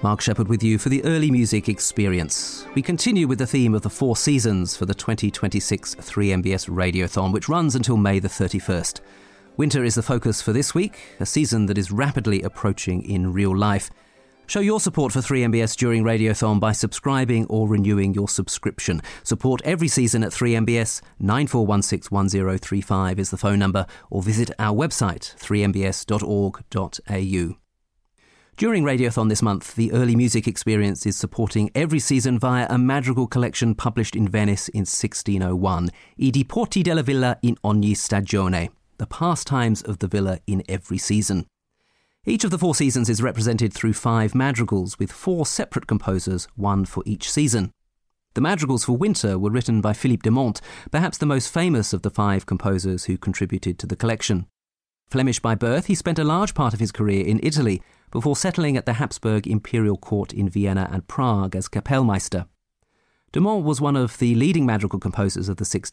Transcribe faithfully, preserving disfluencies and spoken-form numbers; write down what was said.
Mark Shepherd with you for the Early Music Experience. We continue with the theme of the four seasons for the twenty twenty-six three M B S Radiothon, which runs until May the thirty-first. Winter is the focus for this week, a season that is rapidly approaching in real life. Show your support for three M B S during Radiothon by subscribing or renewing your subscription. Support every season at three M B S. nine four one six one zero three five is the phone number, or visit our website, three m b s dot org dot a u. During Radiothon this month, the Early Music Experience is supporting every season via a madrigal collection published in Venice in sixteen oh one, I diporti della villa in ogni stagione, the pastimes of the villa in every season. Each of the four seasons is represented through five madrigals, with four separate composers, one for each season. The madrigals for winter were written by Philippe de Monte, perhaps the most famous of the five composers who contributed to the collection. Flemish by birth, he spent a large part of his career in Italy, before settling at the Habsburg Imperial Court in Vienna and Prague as Kapellmeister. De Monte was one of the leading madrigal composers of the sixties.